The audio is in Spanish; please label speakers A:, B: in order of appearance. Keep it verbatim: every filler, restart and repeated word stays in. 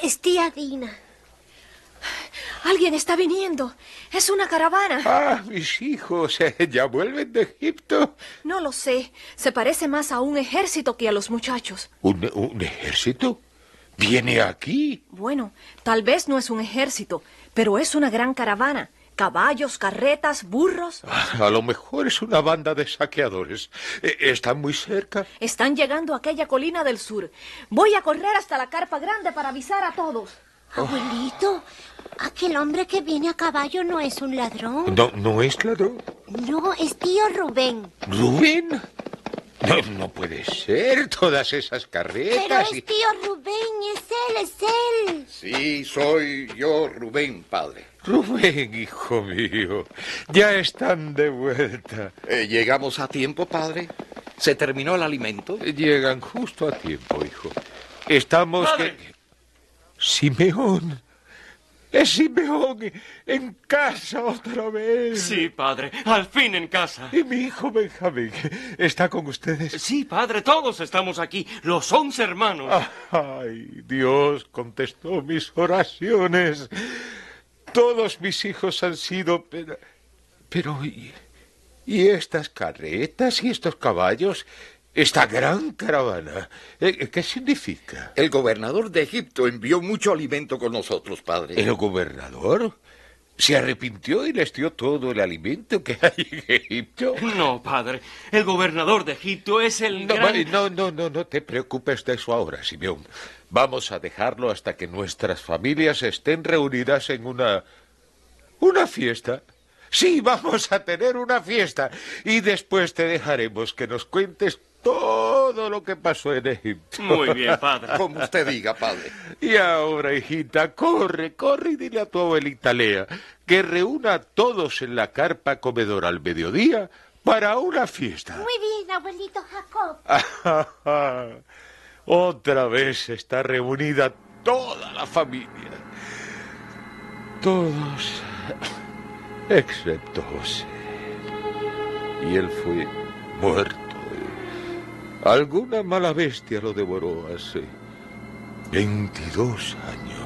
A: Es tía Dina.
B: Alguien está viniendo. Es una caravana.
C: Ah, mis hijos, ¿ya vuelven de Egipto?
B: No lo sé. Se parece más a un ejército que a los muchachos.
C: ¿Un, un ejército? ¿Viene aquí?
B: Bueno, tal vez no es un ejército, pero es una gran caravana. Caballos, carretas, burros.
C: Ah, a lo mejor es una banda de saqueadores. ¿Están muy cerca?
B: Están llegando a aquella colina del sur. Voy a correr hasta la carpa grande para avisar a todos.
A: Abuelito, aquel hombre que viene a caballo no es un ladrón.
C: No, ¿no es ladrón?
A: No, es tío Rubén.
C: ¿Rubén? No, no puede ser, todas esas carretas.
A: Pero es
C: y...
A: tío Rubén, es él, es él.
D: Sí, soy yo, Rubén, padre.
C: Rubén, hijo mío, ya están de vuelta.
D: Eh, ¿Llegamos a tiempo, padre? ¿Se terminó el alimento?
C: Llegan justo a tiempo, hijo. Estamos...
E: ¡Padre!
C: Que... Simeón. Es Simeón en casa otra vez.
E: Sí, padre, al fin en casa.
C: Y mi hijo Benjamín está con ustedes.
E: Sí, padre, todos estamos aquí, los once hermanos.
C: Ay, Dios contestó mis oraciones. Todos mis hijos han sido... Pero, pero ¿y, y estas carretas y estos caballos? Esta gran caravana, ¿qué significa?
D: El gobernador de Egipto envió mucho alimento con nosotros, padre.
C: ¿El gobernador? ¿Se arrepintió y les dio todo el alimento que hay en Egipto?
E: No, padre, el gobernador de Egipto es el
C: No,
E: gran...
C: no, no, no, no te preocupes de eso ahora, Simeón. Vamos a dejarlo hasta que nuestras familias estén reunidas en una... una fiesta. Sí, vamos a tener una fiesta. Y después te dejaremos que nos cuentes todo lo que pasó en Egipto.
E: Muy bien, padre.
D: Como usted diga, padre.
C: Y ahora, hijita, corre, corre y dile a tu abuelita Lea que reúna a todos en la carpa comedora al mediodía para una fiesta.
A: Muy bien, abuelito Jacob.
C: Otra vez está reunida toda la familia. Todos, excepto José. Y él fue muerto. Alguna mala bestia lo devoró hace veintidós años.